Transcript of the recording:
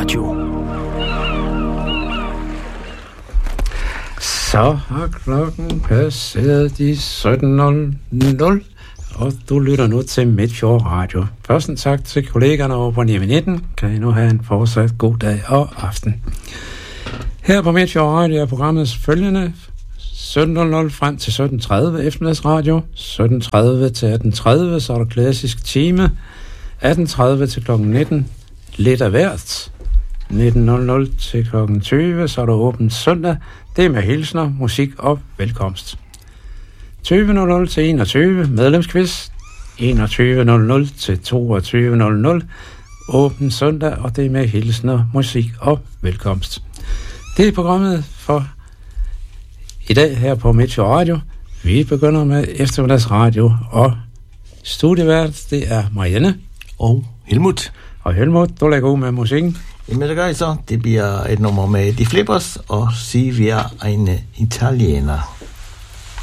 Radio. Så har klokken passeret de 17.00, og du lytter nu til Midtfjord Radio. Først en tak til kollegerne over på 9-19. Kan I nu have en fortsat god dag og aften. Her på Midtfjord Radio er programmet følgende: 17.00 frem til 17.30 eftermiddagsradio, 17.30 til 18.30, så er der klassisk time, 18.30 til kl. 19, lidt af hvert, 19.00 til kl. 20, så er der åbent søndag, det er med hilsner, musik og velkomst. 20.00 til 21, medlemsquiz, 21.00 til 22.00, åbent søndag, og det er med hilsner, musik og velkomst. Det er programmet for i dag her på Midtfjord Radio. Vi begynder med eftermiddagsradio, og studievært, det er Marianne. Og Helmut. Og Helmut, du lægger ud med musikken. Jamen det gør I så. Det bliver et nummer med De Flippers og Silvia, en italiener.